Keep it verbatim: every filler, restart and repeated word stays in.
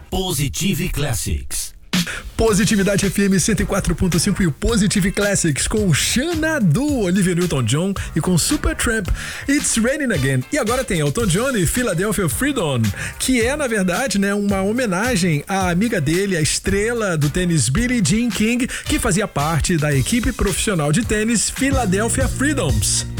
Positive Classics. Positividade F M cento e quatro ponto cinco e o Positive Classics com Xanadu, Olivia Newton-John e com Supertramp, It's Raining Again. E agora tem Elton John e Philadelphia Freedom, que é, na verdade, né, uma homenagem à amiga dele, a estrela do tênis Billie Jean King, que fazia parte da equipe profissional de tênis Philadelphia Freedoms.